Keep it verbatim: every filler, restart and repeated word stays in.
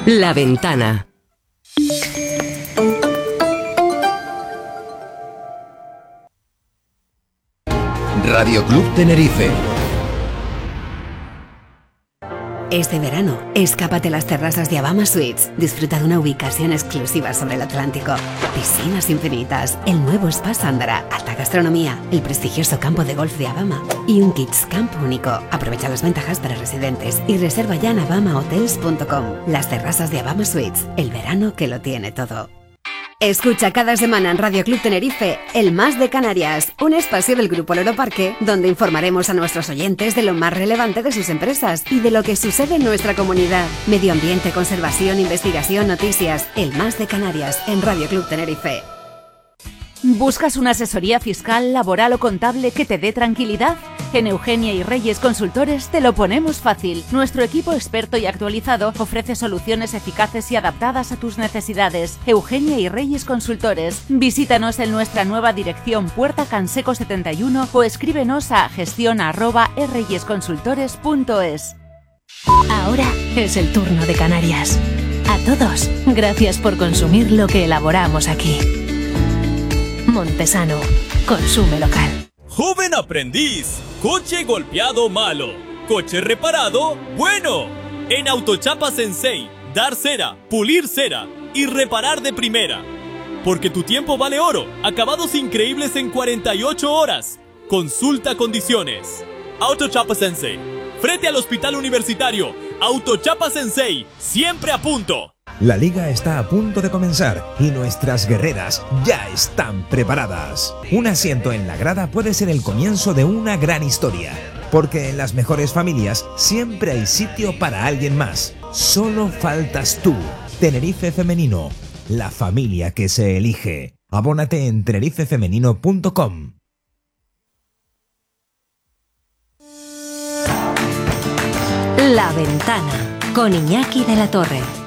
La Ventana. Radio Club Tenerife. Este verano, escápate a las terrazas de Abama Suites. Disfruta de una ubicación exclusiva sobre el Atlántico. Piscinas infinitas, el nuevo Spa Sandara, alta gastronomía, el prestigioso campo de golf de Abama y un Kids Camp único. Aprovecha las ventajas para residentes y reserva ya en abama hotels punto com. Las terrazas de Abama Suites, el verano que lo tiene todo. Escucha cada semana en Radio Club Tenerife El Más de Canarias, un espacio del Grupo Loro Parque donde informaremos a nuestros oyentes de lo más relevante de sus empresas y de lo que sucede en nuestra comunidad. Medio ambiente, conservación, investigación, noticias. El Más de Canarias en Radio Club Tenerife. ¿Buscas una asesoría fiscal, laboral o contable que te dé tranquilidad? En Eugenia y Reyes Consultores te lo ponemos fácil. Nuestro equipo experto y actualizado ofrece soluciones eficaces y adaptadas a tus necesidades. Eugenia y Reyes Consultores. Visítanos en nuestra nueva dirección Puerta Canseco setenta y uno o escríbenos a gestión arroba reyesconsultores punto es. Ahora es el turno de Canarias. A todos, gracias por consumir lo que elaboramos aquí. Montesano, consume local. Joven aprendiz, coche golpeado malo, coche reparado bueno. En Autochapa Sensei, dar cera, pulir cera y reparar de primera. Porque tu tiempo vale oro, acabados increíbles en cuarenta y ocho horas. Consulta condiciones. Autochapa Sensei, frente al Hospital Universitario. Autochapa Sensei, siempre a punto. La liga está a punto de comenzar y nuestras guerreras ya están preparadas. Un asiento en la grada puede ser el comienzo de una gran historia, porque en las mejores familias siempre hay sitio para alguien más. Solo faltas tú. Tenerife Femenino, la familia que se elige. Abónate en tenerife femenino punto com. La Ventana con Iñaki de la Torre.